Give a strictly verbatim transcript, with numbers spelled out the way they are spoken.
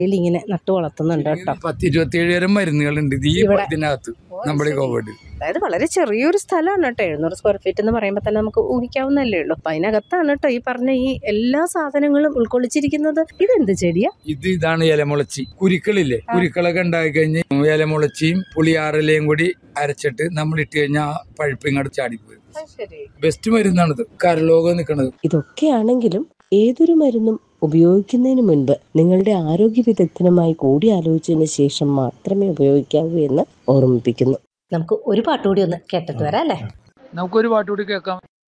ഇങ്ങനെ നട്ടു വളർത്തുന്നുണ്ട് കേട്ടോ. പത്ത് ഇരുപത്തിയേഴ് തരം മരുന്നുകളുണ്ട് ഈ ഇതിനകത്ത് നമ്മുടെ കോവിഡ്. അതായത് വളരെ ചെറിയൊരു സ്ഥലമാണ് കേട്ടോ. എഴുന്നൂറ് സ്ക്വയർ ഫീറ്റ് എന്ന് പറയുമ്പോൾ തന്നെ നമുക്ക് ഊഹിക്കാവുന്നല്ലേ ഉള്ളൂ. അപ്പം അതിനകത്താണ് കേട്ടോ ഈ പറഞ്ഞ ഈ എല്ലാ സാധനങ്ങളും ഉൾക്കൊള്ളിച്ചിരിക്കുന്നത്. ഇതെന്ത് ചെടിയാ? ഇത് ഇതാണ് ഇലമുളച്ചി. കുരുക്കളില്ലേ, കുരുക്കളൊക്കെ ഉണ്ടായി കഴിഞ്ഞ് ഇലമുളച്ചിയും പുളിയാറിലയും കൂടി അരച്ചിട്ട് നമ്മൾ ഇട്ട് കഴിഞ്ഞാൽ പഴുപ്പ് ഇങ്ങോട്ട് ചാടിപ്പോയി. ബെസ്റ്റ് മരുന്നാണിത്, കരളോകം നിൽക്കുന്നത്. ഇതൊക്കെയാണെങ്കിലും ഏതൊരു മരുന്നും ഉപയോഗിക്കുന്നതിന് മുൻപ് നിങ്ങളുടെ ആരോഗ്യ വിദഗ്ധനുമായി കൂടി ആലോചിച്ചതിന് ശേഷം മാത്രമേ ഉപയോഗിക്കാവൂ എന്ന് ഓർമ്മിപ്പിക്കുന്നു. നമുക്ക് ഒരു പാട്ടുകൂടി ഒന്ന് കേട്ടിട്ട് വരാം അല്ലേ? നമുക്കൊരു പാട്ടുകൂടി കേൾക്കാം.